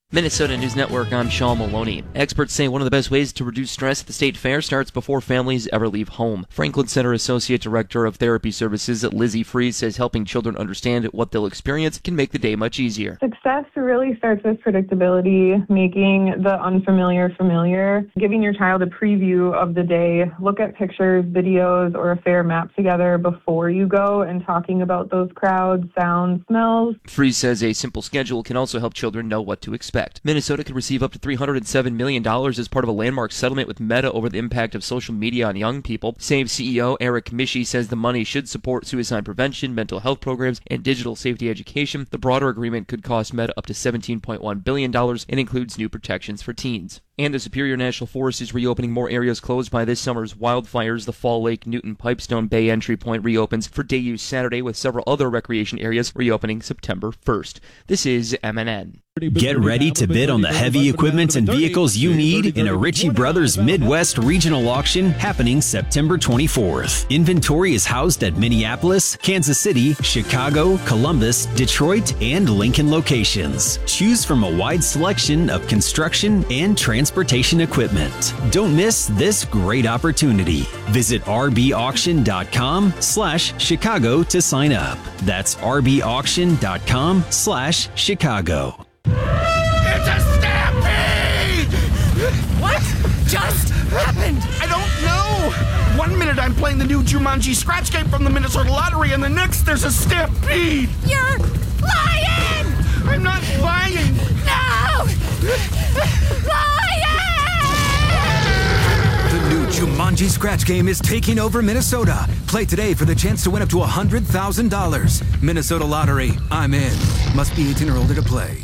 Minnesota News Network, I'm Sean Maloney. Experts say one of the best ways to reduce stress at the state fair starts before families ever leave home. Franklin Center Associate Director of Therapy Services Lizzie Freeze says helping children understand what they'll experience can make the day much easier. Success really starts with predictability, making the unfamiliar familiar, giving your child a preview of the day, look at pictures, videos, or a fair map together before you go, and talking about those crowds, sounds, smells. Freeze says a simple schedule can also help children know what to expect. Minnesota could receive up to $307 million as part of a landmark settlement with Meta over the impact of social media on young people. Save CEO Eric Mishi says the money should support suicide prevention, mental health programs, and digital safety education. The broader agreement could cost Meta up to $17.1 billion and includes new protections for teens. And the Superior National Forest is reopening more areas closed by this summer's wildfires. The Fall Lake Newton Pipestone Bay entry point reopens for day use Saturday, with several other recreation areas reopening September 1st. This is MNN. Get ready to bid on the heavy equipment and vehicles you need in a Ritchie Brothers Midwest Regional Auction happening September 24th. Inventory is housed at Minneapolis, Kansas City, Chicago, Columbus, Detroit, and Lincoln locations. Choose from a wide selection of construction and transportation equipment. Don't miss this great opportunity. Visit rbauction.com/Chicago to sign up. That's rbauction.com/Chicago. It's a stampede! What just happened? I don't know. 1 minute I'm playing the new Jumanji scratch game from the Minnesota Lottery, and the next there's a stampede. You're lying! I'm not lying. No! Lying! The new Jumanji scratch game is taking over Minnesota. Play today for the chance to win up to $100,000. Minnesota Lottery. I'm in. Must be 18 or older to play.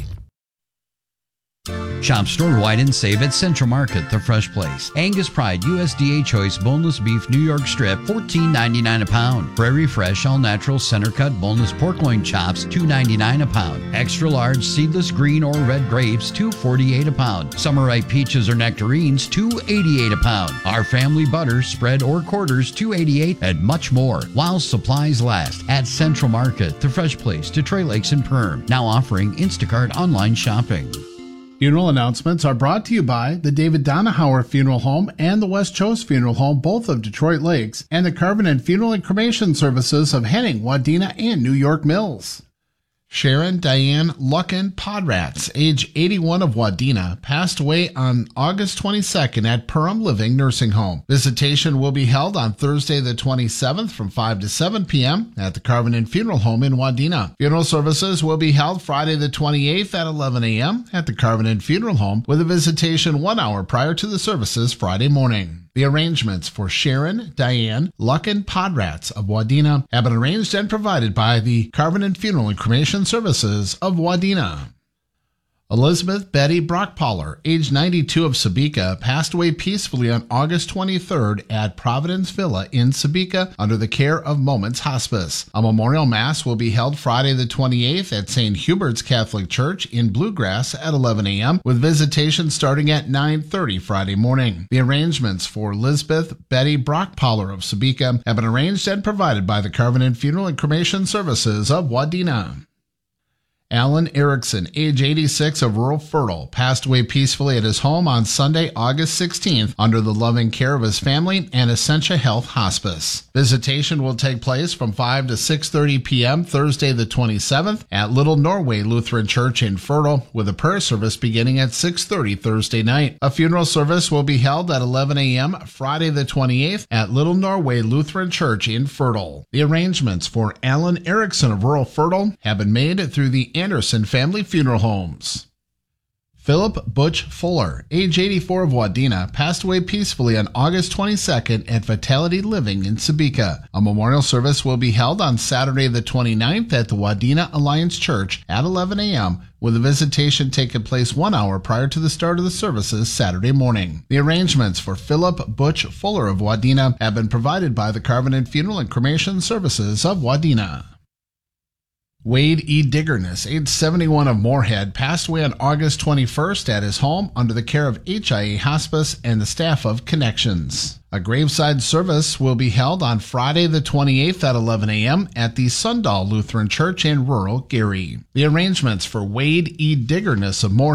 Shop store-wide and save at Central Market, the fresh place. Angus Pride USDA Choice Boneless Beef New York Strip, $14.99 a pound. Prairie Fresh All Natural Center Cut Boneless Pork Loin Chops, $2.99 a pound. Extra large seedless green or red grapes, $2.48 a pound. Summer ripe peaches or nectarines, $2.88 a pound. Our family butter, spread or quarters, $2.88, and much more. While supplies last at Central Market, the fresh place, Detroit Lakes and Perm. Now offering Instacart online shopping. Funeral announcements are brought to you by the David Donahauer Funeral Home and the West Chose Funeral Home, both of Detroit Lakes, and the Carvin and Funeral and Cremation Services of Henning, Wadena, and New York Mills. Sharon Diane Lucken Podrats, age 81 of Wadena, passed away on August 22nd at Perham Living Nursing Home. Visitation will be held on Thursday the 27th from 5 to 7 p.m. at the Carvin and Funeral Home in Wadena. Funeral services will be held Friday the 28th at 11 a.m. at the Carvin and Funeral Home, with a visitation 1 hour prior to the services Friday morning. The arrangements for Sharon Diane Lucken Podrats of Wadena have been arranged and provided by the Carvin and Funeral and Cremation Services of Wadena. Elizabeth Betty Brockpaller, age 92 of Sebeka, passed away peacefully on August 23rd at Providence Villa in Sebeka under the care of Moments Hospice. A memorial mass will be held Friday the 28th at St. Hubert's Catholic Church in Bluegrass at 11 a.m. with visitation starting at 9:30 Friday morning. The arrangements for Elizabeth Betty Brockpaller of Sebeka have been arranged and provided by the Carvin and Funeral and Cremation Services of Wadena. Alan Erickson, age 86 of rural Fertile, passed away peacefully at his home on Sunday, August 16th, under the loving care of his family and Essentia Health Hospice. Visitation will take place from 5 to 6:30 p.m. Thursday the 27th at Little Norway Lutheran Church in Fertile, with a prayer service beginning at 6:30 Thursday night. A funeral service will be held at 11 a.m. Friday the 28th at Little Norway Lutheran Church in Fertile. The arrangements for Alan Erickson of rural Fertile have been made through the Anderson Family Funeral Homes. Philip Butch Fuller, age 84 of Wadena, passed away peacefully on August 22nd at Vitality Living in Sebeka. A memorial service will be held on Saturday the 29th at the Wadena Alliance Church at 11 a.m., with a visitation taking place 1 hour prior to the start of the services Saturday morning. The arrangements for Philip Butch Fuller of Wadena have been provided by the Carvin and Funeral and Cremation Services of Wadena. Wade E. Diggerness, age 71 of Moorhead, passed away on August 21st at his home under the care of HIA Hospice and the staff of Connections. A graveside service will be held on Friday the 28th at 11 a.m. at the Sundahl Lutheran Church in rural Gary. The arrangements for Wade E. Diggerness of Moorhead